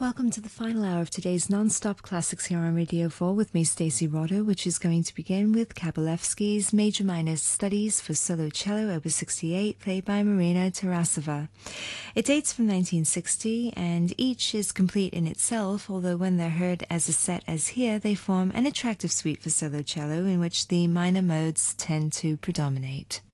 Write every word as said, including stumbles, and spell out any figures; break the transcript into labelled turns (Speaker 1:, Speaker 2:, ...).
Speaker 1: Welcome to the final hour of today's non-stop classics here on Radio four with me, Stacey Rotter, which is going to begin with Kabalevsky's Major Minor Studies for Solo Cello, Opus sixty-eight, played by Marina Tarasova. It dates from nineteen sixty, and each is complete in itself, although when they're heard as a set as here, they form an attractive suite for solo cello in which the minor modes tend to predominate.